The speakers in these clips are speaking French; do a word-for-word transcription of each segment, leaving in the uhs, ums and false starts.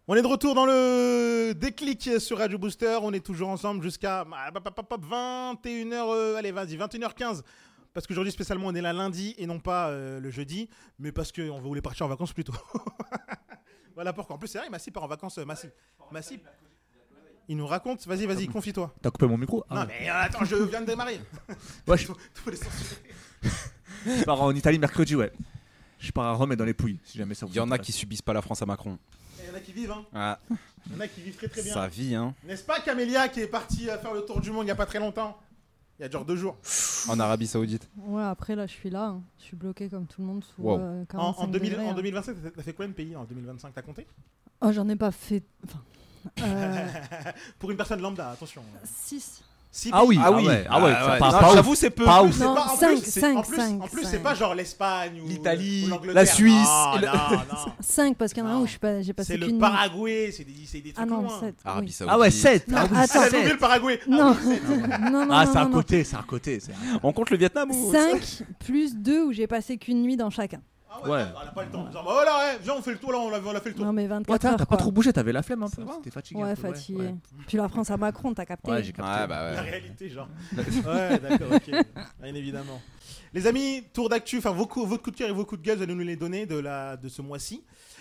On est de retour dans le déclic sur Radio Booster. On est toujours ensemble jusqu'à vingt et une heures. Euh, allez, vas-y, vingt et une heures quinze. Parce qu'aujourd'hui, spécialement, on est là lundi et non pas euh, le jeudi. Mais parce qu'on voulait partir en vacances plus tôt. Voilà pourquoi. En plus, c'est vrai, Massy part en vacances. Euh, Massy. Massy. Il nous raconte. Vas-y, vas-y, confie-toi. T'as coupé mon micro? Non, ah, mais euh, attends, je viens de démarrer. Ouais, je... je pars en Italie mercredi, ouais. Je pars à Rome et dans les Pouilles, si jamais ça vous Il y en a intéresse. qui subissent pas la France à Macron. Il y en a qui vivent, hein. Ah. Il y en a qui vivent très très bien. Ça vit, hein. N'est-ce pas, Camélia, qui est partie faire le tour du monde il n'y a pas très longtemps? Il y a genre deux jours. En Arabie Saoudite. Ouais, après là, je suis là. Hein. Je suis bloqué comme tout le monde sous Wow. euh, En, quarante-cinq en, deux mille, degrés, en hein. deux mille vingt-sept, t'as fait combien de pays en deux mille vingt-cinq? T'as compté? Oh, j'en ai pas fait. Enfin. Euh... Pour une personne lambda, attention. six. Six Ah oui, pays. ah oui, ah ouais, Ah ouais. pas, Non, pas j'avoue, ouf. c'est peu. Pas En ouf. plus, c'est Non, pas- en cinq, plus, c'est- cinq, en plus, cinq, en plus, cinq. c'est pas genre l'Espagne ou l'Italie, ou l'Angleterre. la Suisse. Non, non, non. cinq parce qu'il y en a un Non. où je suis pas, j'ai passé C'est qu'une le nuit. Paraguay, c'est des, c'est des trucs Ah non, loin. sept. Arabie Oui. Saoudite. Ah ouais, sept. Non, Ah oui, attends. Ah, sept. t'as oublié le Paraguay. Non. Ah, oui, sept. non, non, Ah, non, c'est à non, côté, c'est à côté. c'est- On compte le Vietnam ou cinq plus deux où j'ai passé qu'une nuit dans chacun. Ah ouais, Ouais. on n'a pas le temps. Genre, oh là, ouais, viens, on fait le tour là, on a, on a fait le tour. Non, mais Ouais, vingt-quatre t'as heures. t'as pas quoi. trop bougé, t'avais la flemme un peu. Ça va. T'es fatigué. Ouais, un peu, fatigué. ouais. Puis la France à Macron, t'as capté. Ouais, j'ai capté. Ouais, bah La ouais. réalité, genre. Ouais, d'accord, ok. Bien évidemment. Les amis, tour d'actu, enfin vos coups, votre coup de cœur et vos coups de gueule, vous allez nous les donner de, la, de ce mois-ci.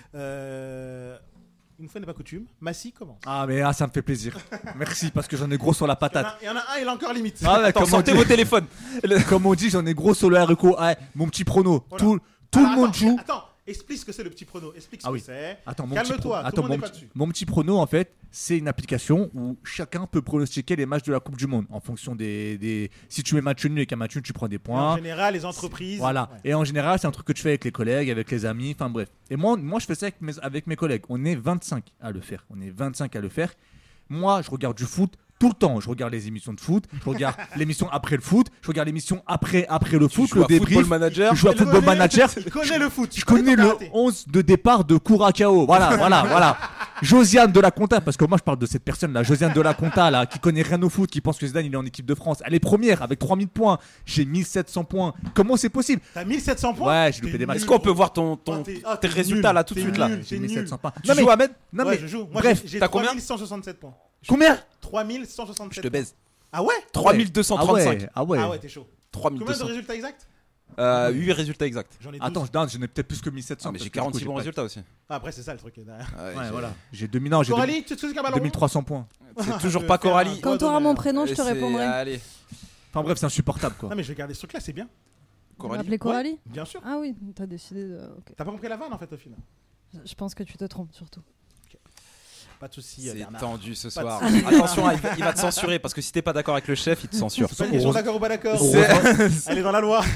Euh, une fois n'est pas coutume, Massy commence. Ah, mais ah, ça me fait plaisir. Merci, parce que j'en ai gros sur la Il y, en patate. a, il y en a un, il a encore limite. Ah, ouais, Attends, comme on sortez dit- vos téléphones. Comme on dit, j'en ai gros sur le R E C O. Ah, mon petit prono. Voilà. Tout, tout Alors, le monde attends, joue. Attends, explique ce que c'est le petit prono. Explique ce Ah que oui. c'est. Attends, mon petit Calme-toi, pro- tout le Attends, monde mon, n'est pas petit- dessus. mon petit prono, en fait, c'est une application où chacun peut pronostiquer les matchs de la Coupe du Monde en fonction des. des... Si tu mets match nul et qu'un match nul, tu prends des En points. général, les entreprises. Voilà. Ouais. Et en général, c'est un truc que tu fais avec les collègues, avec les amis, enfin bref. Et moi, moi je fais ça avec mes, avec mes collègues. On est vingt-cinq à le faire. On est vingt-cinq à le faire. Moi, je regarde du foot tout le temps. Je regarde les émissions de foot. Je regarde l'émission après le foot. Je regarde l'émission après, après le foot, Tu joues le à débrief. Football Manager. Je joue à Il Football connaît- Manager. Il connaît le foot. Je connais le onze de départ de Curacao. Voilà, voilà, voilà. Josiane de la Conta, parce que moi je parle de cette personne-là, Josiane de la Conta, là, qui connaît rien au foot, qui pense que Zidane il est en équipe de France. Elle est première avec trois mille points. J'ai mille sept cents points. Comment c'est possible? T'as mille sept cents points. Ouais, j'ai loupé T'es des matchs. nul, Est-ce qu'on peut gros. voir ton, ton, Ah, t'es- ah, tes t'es résultats nul, là tout de t'es suite là? nul. J'ai T'es mille sept nul. cents points. Tu Non, mais- joues Ahmed? Non, Ouais, mais je joue. Moi, bref, j'ai, j'ai t'as combien? trois mille cent soixante-sept points. combien? trois mille cent soixante-sept. Je te baise. Ah ouais? trois mille deux cent trente-cinq. Ah ouais, ah ouais. Ah ouais, t'es chaud. trois mille deux Combien de cents. résultats exacts? Euh, huit résultats exacts. J'en ai douze. Attends, non, j'en ai peut-être plus que mille sept cents. Ah, mais parce j'ai que du coup, quarante-six bons pas- résultats aussi. Ah, après, c'est ça le truc. derrière. Ouais, Ouais, j'ai- voilà. J'ai deux mille, non, j'ai deux- Coralie, tu te souviens qu'à Ballon deux mille trois cents points. C'est toujours Je pas vais faire Coralie. un Quand doigt t'auras mon d'honneur. prénom, je te Et c'est- répondrai. Allez, Enfin bref, c'est insupportable quoi. Non, mais je vais garder ce truc-là, c'est bien. On Coralie. m'appelait Coralie. Bien sûr. Ah oui, t'as décidé de. ok. T'as pas compris la vanne en fait au final. Je pense que tu te trompes surtout. Pas de soucis, C'est Bernard. tendu ce Pas de soir. soucis. Attention, il va, il va te censurer parce que si t'es pas d'accord avec le chef, il te censure. C'est pas une question d'accord ou pas d'accord. C'est- Elle est dans la loi.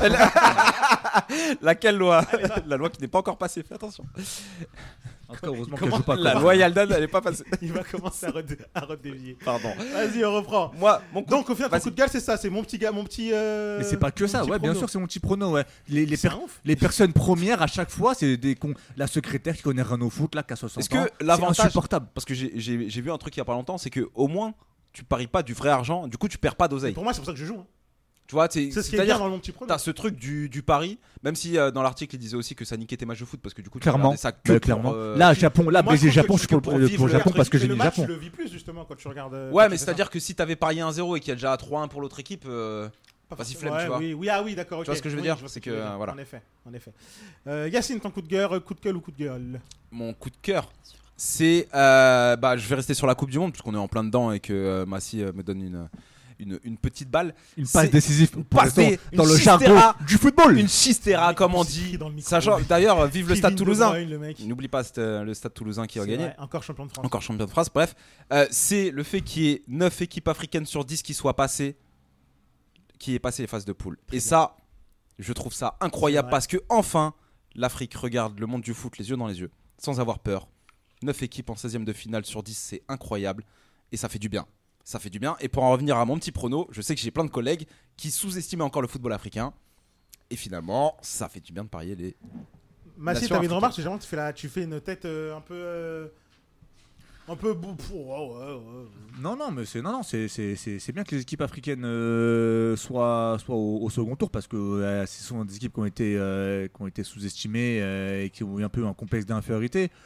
Laquelle loi? La loi qui n'est pas encore passée, fais attention. En tout cas, heureusement Comment- qu'elle joue pas La quoi. loi Yaldan, elle n'est pas passée. Il va commencer à, redé- à redévier. Pardon. Vas-y, on reprend. Moi, mon coup. Donc au final, ton Vas-y. coup de gueule, c'est ça, c'est mon petit gars, mon petit. euh, Mais c'est pas que mon ça, petit ouais, bien prono. sûr, c'est mon petit prono, ouais. Les, les, C'est per- un ouf. les personnes premières à chaque fois, c'est des cons. La secrétaire qui connaît rien au foot, là, qui a soixante Est-ce ans. que l'avantage- C'est insupportable. Parce que j'ai- j'ai j'ai vu un truc il y a pas longtemps, c'est que au moins tu paries pas du vrai argent, du coup tu perds pas d'oseille. Pour moi, c'est pour ça que je joue. hein. Tu vois, c'est C'est ce qui est bien c'est-à-dire dans mon petit prono. t'as ce truc du, du pari, même si euh, dans l'article il disait aussi que ça niquait tes matchs de foot parce que du coup tu Clairement. regardais ça que Bah, pour, clairement. euh, Là, Japon, là, Moi, je Brésil, trouve Japon, que je suis tu- pour, pour le- vivre pour le le Japon truc, parce que tu fais j'ai le mis match, Japon. Tu le vis plus justement quand tu regardes. euh, Ouais, quand mais tu fais c'est-à-dire que si t'avais parié un zéro et qu'il y a déjà trois un pour l'autre équipe, euh, ça. vas-y, Ouais, flemme, tu vois. Oui, oui, ah oui, d'accord. Tu vois ce que je veux Oui, dire, vois ce c'est tu veux que, dire. voilà. En effet, en effet. Euh, Yacine, ton coup de gueule, coup de gueule ou coup de gueule? mon coup de cœur, c'est. euh, bah, je vais rester sur la Coupe du Monde puisqu'on est en plein dedans et que euh, Massy euh, me donne une, une, une petite balle. Une C'est- passe décisive une pour passe l'instant, dé- dans une le chistera- jargon du football. Une chistera, comme on dit. Dans le micro. Sachant, d'ailleurs, vive le Kevin Stade De Toulousain. Bruyne, le mec. N'oublie pas c'était, euh, le Stade Toulousain qui a C'est gagné. vrai, encore champion de France. Encore champion de France, bref. Euh, c'est le fait qu'il y ait neuf équipes africaines sur dix qui soient passées, qui aient passé les phases de poule. Et ça, je trouve ça C'est incroyable vrai. parce que enfin, l'Afrique regarde le monde du foot les yeux dans les yeux, sans avoir peur. neuf équipes en seizième de finale sur dix, c'est incroyable. Et ça fait du bien. Ça fait du bien. Et pour en revenir à mon petit prono, je sais que j'ai plein de collègues qui sous-estimaient encore le football africain. Et finalement, ça fait du bien de parier les... Massy, Nation t'avais une africaine. remarque, c'est genre, tu fais, la, tu fais une tête euh, un peu. euh, un peu. bou- pou- ouais, ouais, ouais. Non, non, mais c'est non, non, c'est c'est c'est c'est bien que les équipes africaines euh, soient soient au, au second tour parce que euh, ce sont des équipes qui ont été euh, qui ont été sous-estimées euh, et qui ont eu un peu un complexe d'infériorité.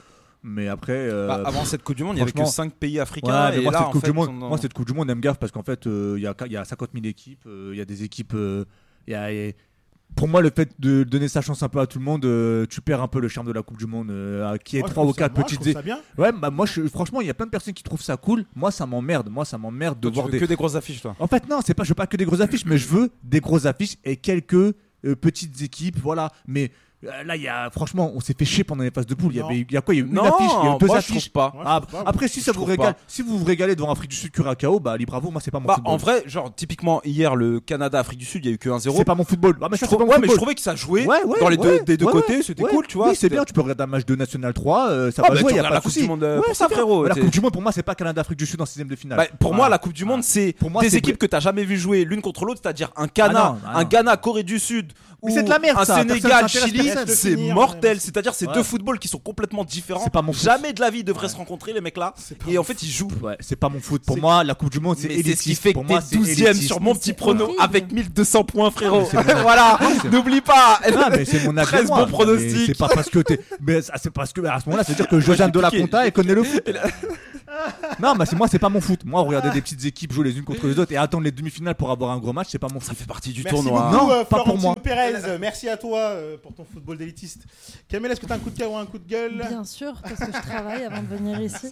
Mais après. euh, Bah, avant cette Coupe du Monde, il y avait que franchement- cinq pays africains. Ouais, mais et moi, là, cette en coupe fait, du monde, on en- moi, cette Coupe du Monde, elle me gaffe parce qu'en fait, il y, a, y a cinquante mille équipes, il y a des équipes. euh, y a, y a- Pour moi, le fait de donner sa chance un peu à tout le monde, euh, tu perds un peu le charme de la Coupe du Monde. Euh, qui est Moi, je trois trouve ou ça- quatre moi, je petites. trouve ça bien. Ouais, bah moi, je- franchement, il y a plein de personnes qui trouvent ça cool. Moi, ça m'emmerde. Moi, ça m'emmerde de Toi, tu voir veux des. que des grosses affiches, toi. En fait, non, c'est pas. Je veux pas que des grosses affiches, mais je veux des grosses affiches et quelques euh, petites équipes, voilà. Mais euh, là, il y a. Franchement, on s'est fait chier pendant les phases de poule. Il y Non. avait, il y a quoi Il y a eu une Non, affiche, il y a eu deux moi, je affiches. trouve pas. Moi, je Ah, trouve pas, moi. après, si ça Je vous trouve régale, pas. si vous vous régalez devant Afrique du Sud Curacao, bah allez bravo. Moi, c'est pas mon Bah, football. en vrai, genre, typiquement, hier, le Canada-Afrique du Sud, il y a eu que un zéro. C'est pas mon football. Ah, mais Je ça, trouve- c'est pas mon ouais, mais je football. trouvais que ça jouait Ouais, ouais, dans les ouais, deux, des deux ouais, côtés, c'était ouais. cool, tu vois. Oui, c'est bien, tu peux regarder un match de National trois, euh, ça Ah, va bah, jouer, tu y a regardes pas la de Coupe souci. du Monde, euh, Ouais, pour c'est ça, bien. frérot, La t'es- Coupe du Monde, pour moi, c'est pas Canada-Afrique du Sud en sixième de finale. Bah, pour Ah. moi, la Coupe du Monde, c'est Pour moi, des c'est- équipes que t'as jamais vu jouer l'une contre l'autre, c'est-à-dire un Ghana, Ah non, ah un non. Ghana, Corée du Sud, Mais ou c'est de la merde, un ça. Personne Sénégal, s'intéresse, Chili, personne. c'est Finir, mortel. ouais. C'est-à-dire, c'est Ouais. deux footballs qui sont complètement différents. C'est pas mon foot. Jamais de la vie ils devraient Ouais. se rencontrer, les mecs là. C'est pas Et en mon fait, ils jouent. Ouais, c'est pas mon foot. Pour C'est- moi, la Coupe du Monde, c'est Mais c'est élitiste. ce qui fait Pour que moi, t'es c'est douzième élitiste. sur mon Mais petit c'est prono horrible. avec mille deux cents points, frérot. c'est mon- Voilà, c'est- n'oublie pas. Non, mais c'est mon avis. treize moi. bons pronostics. Mais C'est pas parce que t'es. Mais ça, c'est parce que à ce moment-là, c'est dire que Josiane de la piqué. Conta, elle connaît le foot. Non, mais c'est moi, c'est pas mon foot. Moi, regarder des petites équipes jouer les unes contre les autres et attendre les demi-finales pour avoir un gros match, c'est pas mon Ça foot. fait partie du Merci tournoi. beaucoup, Non, euh, pas pour Florentino moi. Pérez. Euh, Merci à toi euh, pour ton football d'élitiste. Kamel, est-ce que t'as un coup de cœur ou un coup de gueule Bien sûr, parce que je travaille avant de venir ici.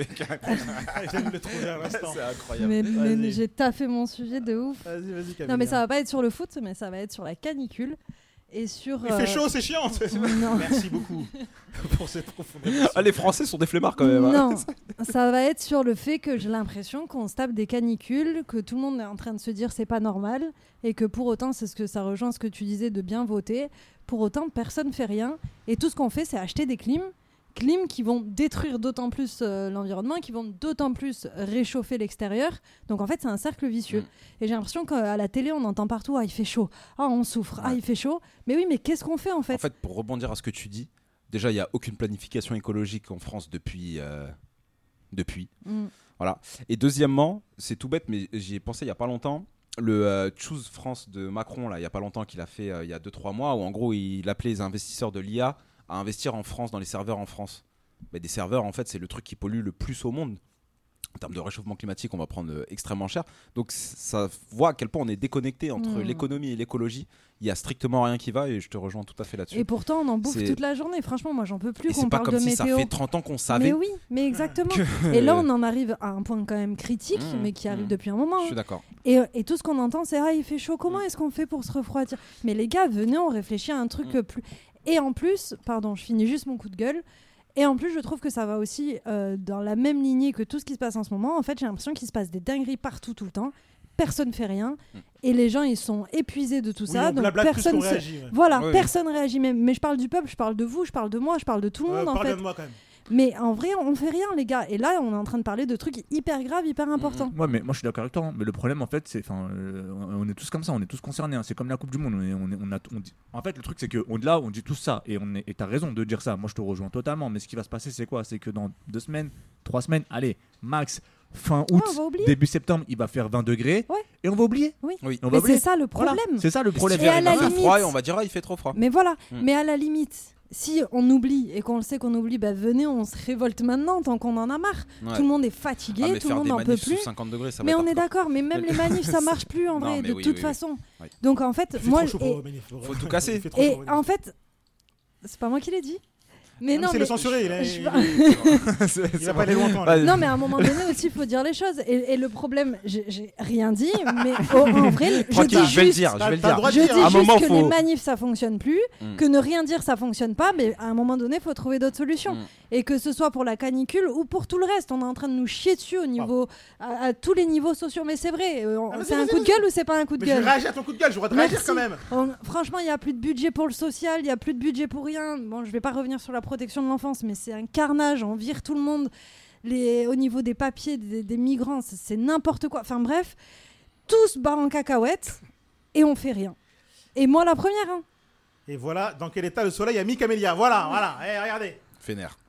Je viens de le trouver à l'instant. C'est incroyable. Mais, mais Vas-y. j'ai taffé mon sujet de ouf. Vas-y, vas-y, Kamel. Non, mais ça va pas être sur le foot, mais ça va être sur la canicule. Et sur. Il euh, fait chaud, c'est chiant. Non. Merci beaucoup pour cette profonde réflexion. Ah, les Français sont des flemmards quand même. hein. Non, ça va être sur le fait que j'ai l'impression qu'on se tape des canicules, que tout le monde est en train de se dire c'est pas normal, et que pour autant, c'est ce que ça rejoint ce que tu disais de bien voter. Pour autant, personne fait rien, et tout ce qu'on fait, c'est acheter des clims, clims qui vont détruire d'autant plus euh, l'environnement, qui vont d'autant plus réchauffer l'extérieur. Donc en fait, c'est un cercle vicieux. Mm. Et j'ai l'impression qu'à la télé, on entend partout ah il fait chaud, ah on souffre, ah Ouais. il fait chaud. Mais oui, mais qu'est-ce qu'on fait en fait, En fait, pour rebondir à ce que tu dis, déjà, il n'y a aucune planification écologique en France depuis. euh, depuis. Mm. Voilà. Et deuxièmement, c'est tout bête, mais j'y ai pensé il n'y a pas longtemps. Le euh, Choose France de Macron, là, il n'y a pas longtemps, qu'il a fait euh, il y a deux trois mois, où en gros, il appelait les investisseurs de l'I A à investir en France, dans les serveurs en France. Mais des serveurs, en fait, c'est le truc qui pollue le plus au monde. En termes de réchauffement climatique, on va prendre euh, extrêmement cher. Donc c- ça voit à quel point on est déconnecté entre Mm. l'économie et l'écologie. Il y a strictement rien qui va et je te rejoins tout à fait là-dessus. Et pourtant, on en bouffe C'est- toute la journée. Franchement, moi, j'en peux plus Et qu'on c'est pas parle comme de si météo. ça fait trente ans qu'on savait. Mais oui, mais exactement. que- Et là, on en arrive à un point quand même critique, Mmh, mais qui arrive mmh. depuis un moment. Je hein. suis d'accord. Et, et tout ce qu'on entend, c'est ah, il fait chaud. Comment Mmh. est-ce qu'on fait pour se refroidir? Mais les gars, venez, on réfléchit à un truc Mmh. euh, plus. Et en plus, pardon, je finis juste mon coup de gueule. Et en plus, je trouve que ça va aussi euh, dans la même lignée que tout ce qui se passe en ce moment. En fait, j'ai l'impression qu'il se passe des dingueries partout, tout le temps. Personne fait rien. Mmh. Et les gens, ils sont épuisés de tout Oui, ça. on Donc blablate plus personne qu'on se- réagit. ouais. Voilà, Oui, oui. personne réagit. Mais, mais je parle du peuple, je parle de vous, je parle de moi, je parle de tout le Euh, monde en parle fait. de moi quand même. Mais en vrai, on fait rien, les gars. Et là, on est en train de parler de trucs hyper graves, hyper importants. Ouais, mais moi je suis d'accord avec toi. hein. Mais le problème, en fait, c'est. Enfin, euh, on est tous comme ça, on est tous concernés. hein. C'est comme la Coupe du Monde. On est, on est- on a, on dit- En fait, le truc, c'est qu'on là, on dit tous ça. Et on est- et t'as raison de dire ça. Moi, je te rejoins totalement. Mais ce qui va se passer, c'est quoi? C'est que dans deux semaines, trois semaines, allez, max, fin août, Ah, on va oublier. début septembre, il va faire vingt degrés. Ouais. Et on va oublier. Oui. Oui. On va Mais oublier. c'est ça le Voilà. problème. C'est ça le problème. Et à il la va faire limite- froid et on va dire ah, il fait trop froid. Mais voilà, Mm. mais à la limite, si on oublie et qu'on le sait qu'on oublie, bah venez, on se révolte maintenant tant qu'on en a marre. Ouais. Tout le monde est fatigué, Ah, mais tout le faire monde des n'en peut manifs sous plus. cinquante degrés, ça va Mais être on est hardcore. d'accord, mais même les manifs, ça marche plus en Non, vrai, mais de oui, toute oui, oui. façon. Oui. Donc en fait, Il fait moi, trop chaud pour et, les manifs, pour- Faut tout casser. Il fait trop et chaud, en fait, c'est pas moi qui l'ai dit. Mais Ah, mais non, c'est mais le censuré, il, a- je- il- il va pas aller longtemps. là. non, mais à un moment donné aussi, il faut dire les choses. Et, et le problème, j'ai j'ai rien dit, mais au- en vrai, je Tranquille, dis je vais le juste dire, je T'as- vais le t'as le dire. droit de Je dire, dis hein. À un juste moment, que faut- les manifs ça fonctionne plus, Mm. que ne rien dire ça fonctionne pas, mais à un moment donné il faut trouver d'autres solutions. Mm. Et que ce soit pour la canicule ou pour tout le reste, on est en train de nous chier dessus au niveau, à, à tous les niveaux sociaux. Mais c'est vrai, euh, on- Ah, mais c'est vas-y, un vas-y, coup de vas-y. gueule ou c'est pas un coup de Mais je gueule réagis à ton coup de gueule, je voudrais réagir Merci. quand même. On- Franchement, il n'y a plus de budget pour le social, il n'y a plus de budget pour rien. Bon, je vais pas revenir sur la protection de l'enfance, mais c'est un carnage, on vire tout le monde. Les, au niveau des papiers, des, des migrants, c'est c'est n'importe quoi. Enfin bref, tous barrent en cacahuète et on fait rien. Et moi la première, hein. Et voilà dans quel état le soleil a mis Camélia. Voilà, voilà. Eh, regardez. Fénère.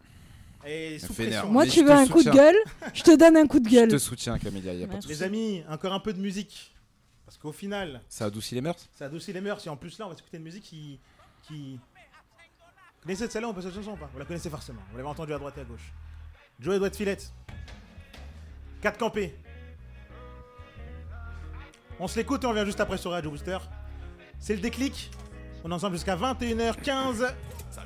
Et sous Fénère. pression. Moi, Mais tu je veux te un coup de soutiens. gueule, je te donne un coup de Je gueule. te soutiens, Camélia, il y a pas de Merci. souci. Les amis, encore un peu de musique. Parce qu'au final, Ça adoucit les mœurs. ça adoucit les mœurs. Et en plus, là, on va écouter une musique qui. qui... Vous connaissez celle-là, on peut cette chanson ou pas? Vous la connaissez forcément, vous l'avez entendue à droite et à gauche. Joey Doit Filette. quatre campés. On se l'écoute et on revient juste après sur Radio Booster. C'est le déclic. On est ensemble jusqu'à vingt et une heures quinze.